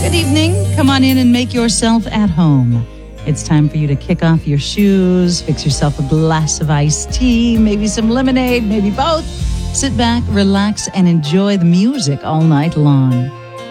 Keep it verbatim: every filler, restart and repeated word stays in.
Good evening. Come on in and make yourself at home. It's time for you to kick off your shoes, fix yourself a glass of iced tea, maybe some lemonade, maybe both. Sit back, relax, and enjoy the music all night long.